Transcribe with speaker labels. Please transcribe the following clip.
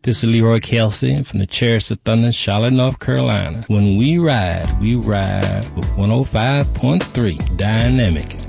Speaker 1: This is Leroy Kelsey from the Chariots of Thunder, Charlotte, North Carolina. When we ride with 105.3 Dynamic.